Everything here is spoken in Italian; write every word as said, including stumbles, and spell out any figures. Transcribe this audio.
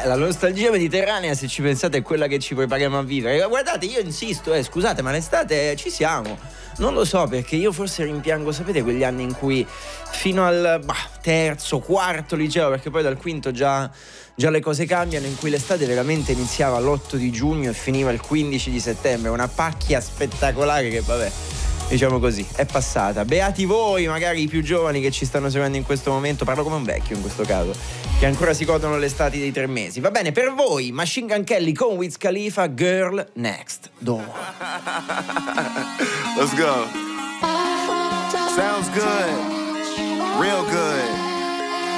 la nostalgia mediterranea, se ci pensate, è quella che ci prepariamo a vivere. Guardate, io insisto, eh, scusate, ma l'estate ci siamo. Non lo so, perché io forse rimpiango, sapete, quegli anni in cui fino al bah, terzo, quarto liceo, perché poi dal quinto già, già le cose cambiano, in cui l'estate veramente iniziava l'otto di giugno e finiva il quindici di settembre. Una pacchia spettacolare che, vabbè, diciamo così, è passata. Beati voi, magari i più giovani che ci stanno seguendo in questo momento, parlo come un vecchio in questo caso, che ancora si godono le estati dei tre mesi. Va bene, per voi Machine Gun Kelly con Wiz Khalifa, Girl Next Door. Let's go. Sounds good. Real good.